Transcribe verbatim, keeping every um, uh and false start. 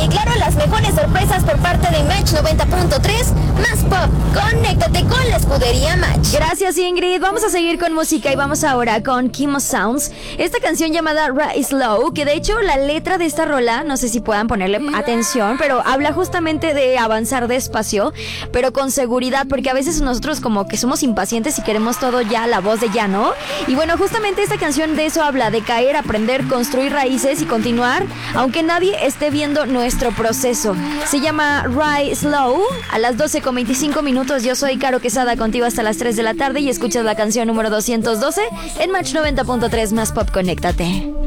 y claro, las mejores sorpresas por parte de Match noventa punto tres, más pop. Conéctate con la escudería Match. Gracias, Ingrid. Vamos a seguir con música y vamos ahora con Kimo Sounds. Esta canción llamada Rise Slow, que de hecho la letra de esta rola, no sé si puedan ponerle atención, pero habla justamente de avanzar despacio, pero con seguridad, porque a veces nosotros como que somos impacientes y queremos todo ya, la voz de ya, ¿no? Y bueno, justamente esta canción de eso habla, de caer, aprender, construir raíces y continuar, aunque nadie esté viendo nuestro proceso. Se llama Rise Slow. A las doce con veinticinco minutos, yo soy Caro Quesada, contigo hasta las tres de la tarde y escuchas la canción número doscientos doce en Match noventa punto tres, más pop, conéctate.